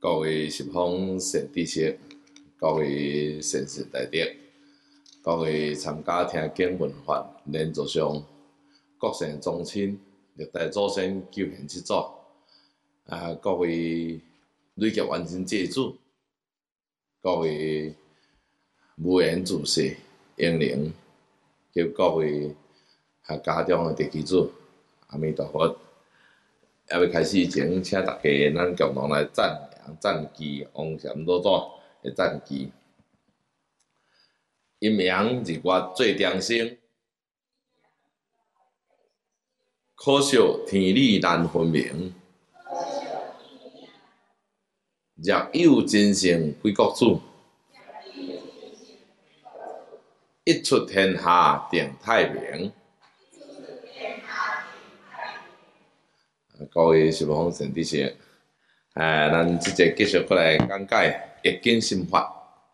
各位十方善知识，各位善士大德，各位参加听经闻法连续上，各省宗亲、历代祖先救现之祖，各位累劫完成祭主，各位无缘祖师英灵，及各位家中的地基主，阿弥陀佛。要开始以前，请大家咱共同来赞扬赞祈王禅老祖的赞祈。阴阳日月最长生，可惜天理难分明。若有真圣归国主，一出天下定太平。各位十方善知识，咱即节继续过来讲解易经心法。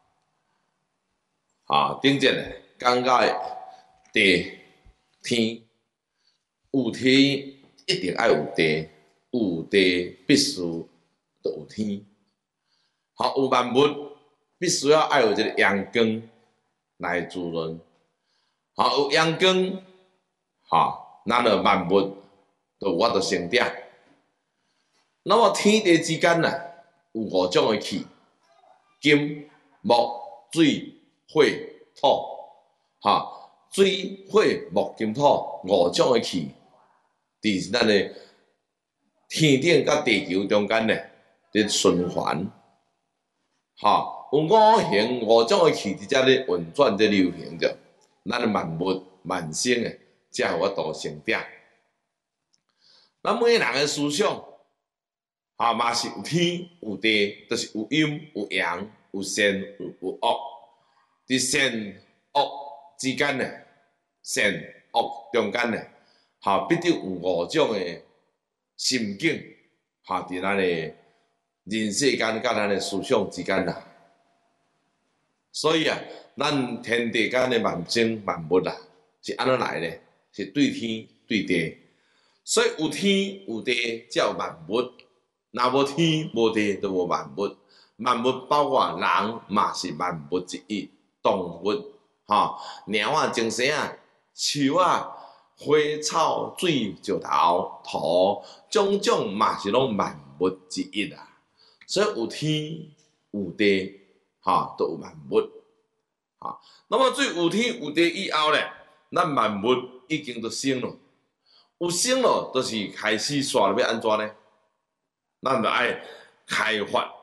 顶节咧讲解地天，有天一定要有地，有地必须就有天。有万物必须要有一个阳光来滋润。有阳光，咱的万物就有法度生长。那么天地之间有五种的气：金、木、水、火、土。水、火、木、金、土五种的气，伫咱的天顶甲地球中间咧循环。有五行五种的气伫遮咧运转咧流行着，咱的万物万生才有法度成长。咱每个人的思想，嘛是有天有地，就是有阴有阳，有善有恶。伫善恶之间善恶中间必定有五种的心境，伫咱的人世间甲咱的思想之间所以咱天地间的万生万物是安怎来呢？是对天对地。所以有天有地才有万物，若无天无地就无万物。万物包括人嘛是万物之一，动物猫精生树花草水石头土，种种嘛是拢万物之一所以有天有地都有万物。那么最有天有地以后咧，咱万物已经都生了。有生了，就是开始煞要安怎呢？咱就爱开发